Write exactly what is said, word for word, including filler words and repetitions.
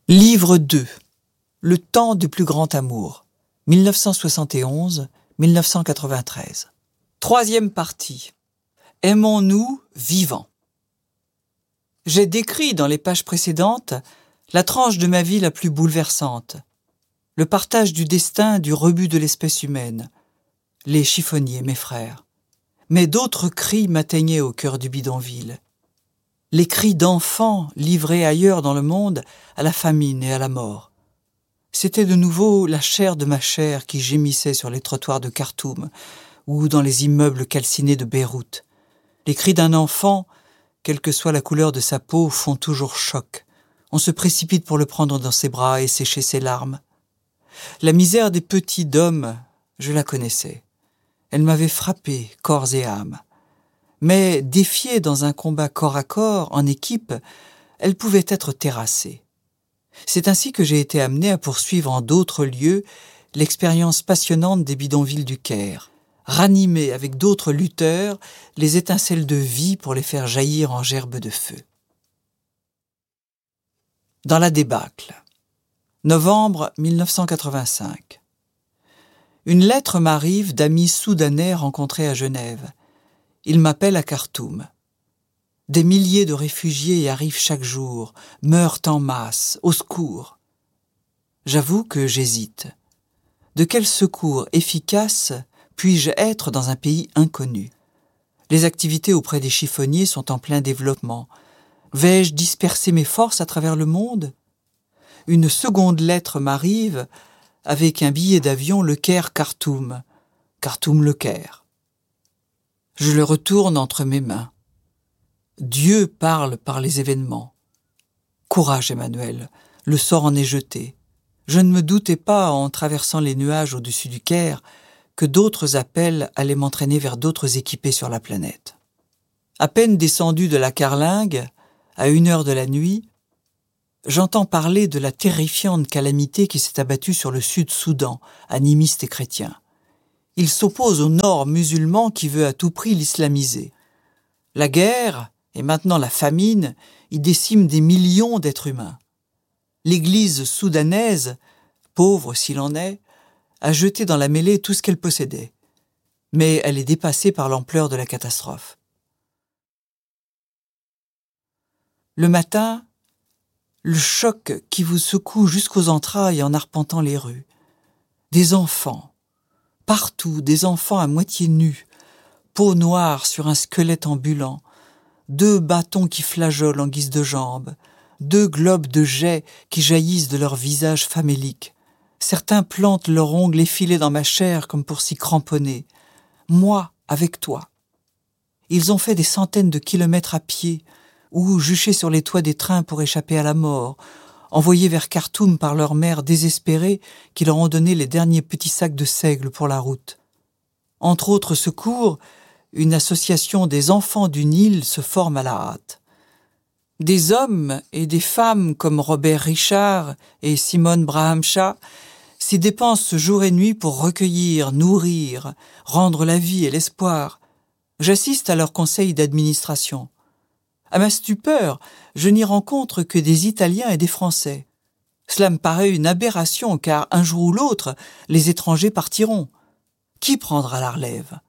Livre deux. Le temps du plus grand amour. mille neuf cent soixante et onze à mille neuf cent quatre-vingt-treize. Troisième partie. Aimons-nous vivants. J'ai décrit dans les pages précédentes la tranche de ma vie la plus bouleversante, le partage du destin du rebut de l'espèce humaine, les chiffonniers, mes frères. Mais d'autres cris m'atteignaient au cœur du bidonville. Les cris d'enfants livrés ailleurs dans le monde à la famine et à la mort. C'était de nouveau la chair de ma chair qui gémissait sur les trottoirs de Khartoum ou dans les immeubles calcinés de Beyrouth. Les cris d'un enfant, quelle que soit la couleur de sa peau, font toujours choc. On se précipite pour le prendre dans ses bras et sécher ses larmes. La misère des petits d'hommes, je la connaissais. Elle m'avait frappé, corps et âme. Mais défiée dans un combat corps à corps, en équipe, elle pouvait être terrassée. C'est ainsi que j'ai été amené à poursuivre en d'autres lieux l'expérience passionnante des bidonvilles du Caire, ranimer avec d'autres lutteurs les étincelles de vie pour les faire jaillir en gerbes de feu. Dans la débâcle. Novembre mille neuf cent quatre-vingt-cinq. Une lettre m'arrive d'amis soudanais rencontrés à Genève. Ils m'appellent à Khartoum. Des milliers de réfugiés y arrivent chaque jour, meurent en masse, au secours. J'avoue que j'hésite. De quel secours efficace puis-je être dans un pays inconnu? Les activités auprès des chiffonniers sont en plein développement. Vais-je disperser mes forces à travers le monde? Une seconde lettre m'arrive avec un billet d'avion Le Caire-Khartoum, Khartoum-Le Caire. Je le retourne entre mes mains. Dieu parle par les événements. Courage, Emmanuel, le sort en est jeté. Je ne me doutais pas, en traversant les nuages au-dessus du Caire, que d'autres appels allaient m'entraîner vers d'autres équipés sur la planète. À peine descendu de la carlingue, à une heure de la nuit, j'entends parler de la terrifiante calamité qui s'est abattue sur le Sud-Soudan, animiste et chrétien. Il s'oppose au nord musulman qui veut à tout prix l'islamiser. La guerre, et maintenant la famine, y déciment des millions d'êtres humains. L'Église soudanaise, pauvre s'il en est, a jeté dans la mêlée tout ce qu'elle possédait. Mais elle est dépassée par l'ampleur de la catastrophe. Le matin, le choc qui vous secoue jusqu'aux entrailles en arpentant les rues. Des enfants, partout des enfants à moitié nus, peau noire sur un squelette ambulant, deux bâtons qui flageolent en guise de jambes, deux globes de jais qui jaillissent de leurs visages faméliques. Certains plantent leurs ongles effilés dans ma chair comme pour s'y cramponner. Moi, avec toi. Ils ont fait des centaines de kilomètres à pied, ou juchés sur les toits des trains pour échapper à la mort, envoyés vers Khartoum par leurs mères désespérées qui leur ont donné les derniers petits sacs de seigle pour la route. Entre autres secours, une association des enfants du Nil se forme à la hâte. Des hommes et des femmes comme Robert Richard et Simone Braham-Shah s'y dépensent jour et nuit pour recueillir, nourrir, rendre la vie et l'espoir. J'assiste à leur conseil d'administration. À ma stupeur, je n'y rencontre que des Italiens et des Français. Cela me paraît une aberration, car un jour ou l'autre, les étrangers partiront. Qui prendra la relève?